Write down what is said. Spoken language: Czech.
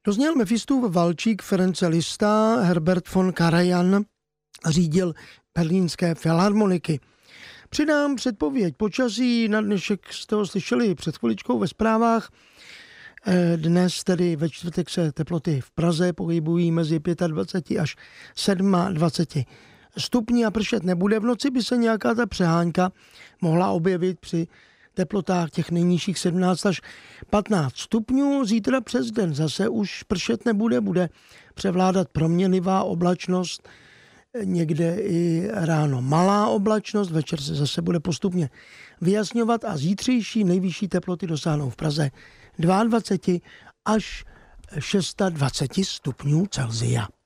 Dozněl Mefistův valčík Ference Liszta, Herbert von Karajan řídil berlínské filharmoniky. Přidám předpověď počasí, na dnešek jste ho slyšeli před chviličkou ve zprávách. Dnes tedy ve čtvrtek se teploty v Praze pohybují mezi 25 až 27 stupní a pršet nebude. V noci by se nějaká ta přehánka mohla objevit při teplotách těch nejnižších 17 až 15 stupňů. Zítra přes den zase už pršet nebude, bude převládat proměnlivá oblačnost, někde i ráno malá oblačnost, večer se zase bude postupně vyjasňovat a zítřejší nejvyšší teploty dosáhnou v Praze 22 až 26 stupňů Celsia.